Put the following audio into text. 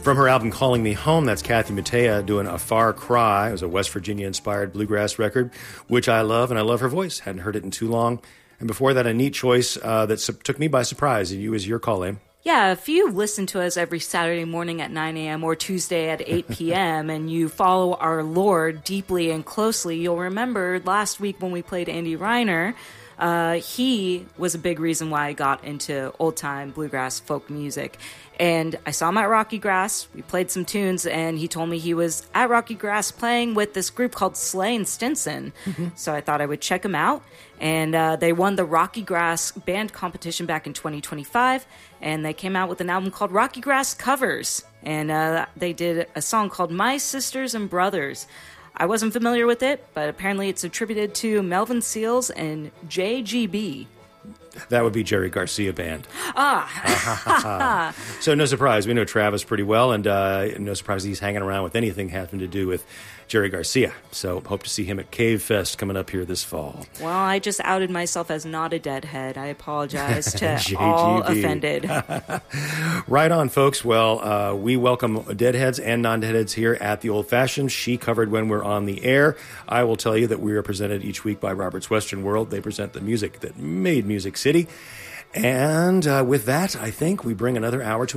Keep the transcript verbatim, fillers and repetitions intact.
From her album Calling Me Home, that's Kathy Mattea doing A Far Cry. It was a West Virginia-inspired bluegrass record, which I love, and I love her voice. Hadn't heard it in too long. And before that, a neat choice uh, that su- took me by surprise. You as your call, Aim. Yeah, if you listen to us every Saturday morning at nine a.m. or Tuesday at eight p.m. and you follow our lore deeply and closely, you'll remember last week when we played Andy Reiner, uh, he was a big reason why I got into old-time bluegrass folk music. And I saw him at Rocky Grass. We played some tunes, and he told me he was at Rocky Grass playing with this group called Slay and Stinson. Mm-hmm. So I thought I would check him out. And uh, they won the Rocky Grass band competition back in twenty twenty-five, and they came out with an album called Rocky Grass Covers. And uh, they did a song called My Sisters and Brothers. I wasn't familiar with it, but apparently it's attributed to Melvin Seals and J G B. That would be Jerry Garcia Band. Ah. So no surprise. We know Travis pretty well, and uh, no surprise he's hanging around with anything having to do with Jerry Garcia. So hope to see him at Cave Fest coming up here this fall. Well, I just outed myself as not a deadhead. I apologize to all offended. Right on, folks. Well, uh, we welcome deadheads and non-deadheads here at the Old Fashioned. She covered when we're on the air. I will tell you that we are presented each week by Robert's Western World. They present the music that made Music City. And uh, with that, I think we bring another hour to